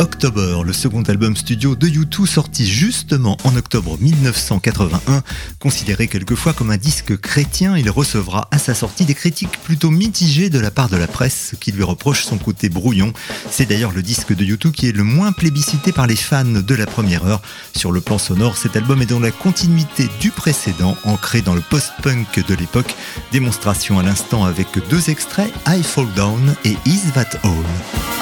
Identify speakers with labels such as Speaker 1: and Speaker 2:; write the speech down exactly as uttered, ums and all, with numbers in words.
Speaker 1: October, le second album studio de U deux sorti justement en octobre dix-neuf cent quatre-vingt-un. Considéré quelquefois comme un disque chrétien, il recevra à sa sortie des critiques plutôt mitigées de la part de la presse qui lui reproche son côté brouillon. C'est d'ailleurs le disque de U deux qui est le moins plébiscité par les fans de la première heure. Sur le plan sonore, cet album est dans la continuité du précédent, ancré dans le post-punk de l'époque. Démonstration à l'instant avec deux extraits, I Fall Down et Is That All.